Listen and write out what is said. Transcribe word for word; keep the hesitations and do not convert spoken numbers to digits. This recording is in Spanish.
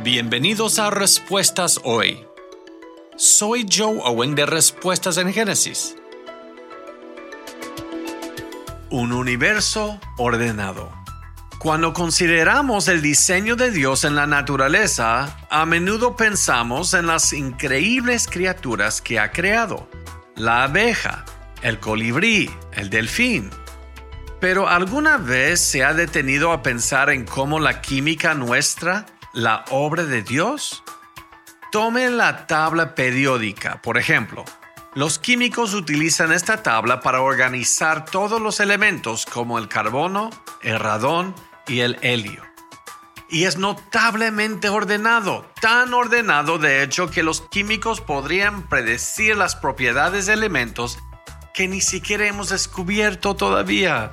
Bienvenidos a Respuestas Hoy. Soy Joe Owen de Respuestas en Génesis. Un universo ordenado. Cuando consideramos el diseño de Dios en la naturaleza, a menudo pensamos en las increíbles criaturas que ha creado: la abeja, el colibrí, el delfín. Pero ¿alguna vez se ha detenido a pensar en cómo la química nuestra, la obra de Dios? Tome la tabla periódica, por ejemplo. Los químicos utilizan esta tabla para organizar todos los elementos como el carbono, el radón y el helio. Y es notablemente ordenado, tan ordenado de hecho que los químicos podrían predecir las propiedades de elementos que ni siquiera hemos descubierto todavía.